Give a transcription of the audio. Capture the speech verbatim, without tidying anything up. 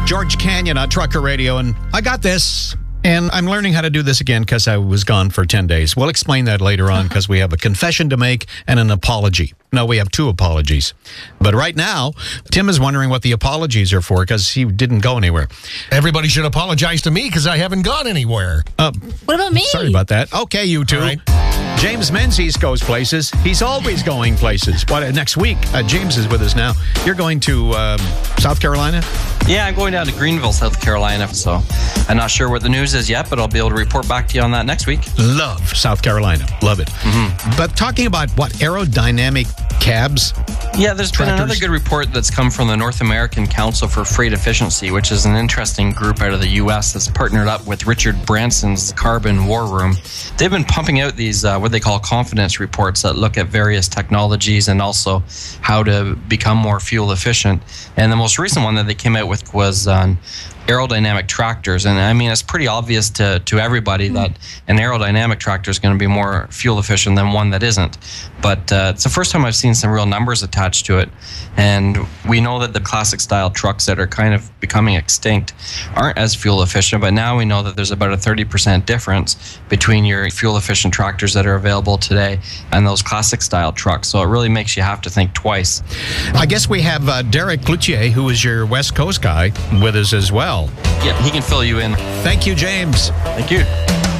George Canyon on Trucker Radio, and I got this. And I'm learning how to do this again because I was gone for ten days. We'll explain that later on because we have a confession to make and an apology. No, we have two apologies. But right now, Tim is wondering what the apologies are for because he didn't go anywhere. Everybody should apologize to me because I haven't gone anywhere. Uh, what about me? Sorry about that. Okay, you two. All right. James Menzies goes places. He's always going places. What, uh, next week, uh, James is with us now. You're going to um, South Carolina? Yeah, I'm going down to Greenville, South Carolina. So I'm not sure what the news is yet, but I'll be able to report back to you on that next week. Love South Carolina. Love it. Mm-hmm. But talking about what, aerodynamic cabs? Yeah, there's Tractors. been another good report that's come from the North American Council for Freight Efficiency, which is an interesting group out of the U S that's partnered up with Richard Branson's Carbon War Room. They've been pumping out these, uh, what they call confidence reports that look at various technologies and also how to become more fuel efficient. And the most recent one that they came out with was on aerodynamic tractors. And I mean, it's pretty obvious to, to everybody mm. that an aerodynamic tractor is going to be more fuel efficient than one that isn't. But uh, it's the first time I've seen some real numbers attached to it. And we know that the classic style trucks that are kind of becoming extinct aren't as fuel efficient, but now we know that there's about a thirty percent difference between your fuel efficient tractors that are available today and those classic style trucks. So it really makes you have to think twice. I guess we have uh, Derek Cloutier, who is your West Coast guy, with us as well. Yeah, he can fill you in. Thank you, James. Thank you.